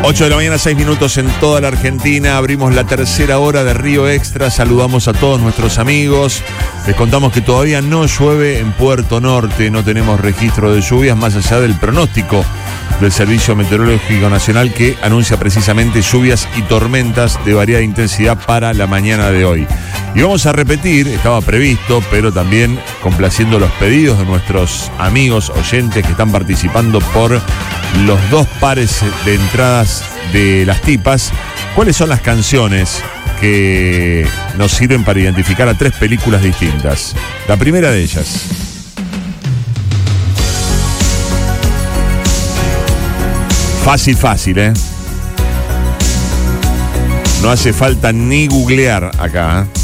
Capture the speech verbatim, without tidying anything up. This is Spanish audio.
ocho de la mañana, seis minutos en toda la Argentina. Abrimos la tercera hora de Río Extra. Saludamos a todos nuestros amigos. Les contamos que todavía no llueve en Puerto Norte. No tenemos registro de lluvias más allá del pronóstico del Servicio Meteorológico Nacional, que anuncia precisamente lluvias y tormentas de variada intensidad para la mañana de hoy. Y vamos a repetir, estaba previsto, pero también complaciendo los pedidos de nuestros amigos oyentes que están participando por los dos pares de entradas de las tipas. ¿Cuáles son las canciones que nos sirven para identificar a tres películas distintas? La primera de ellas. Fácil, fácil, ¿eh? No hace falta ni googlear acá, ¿eh?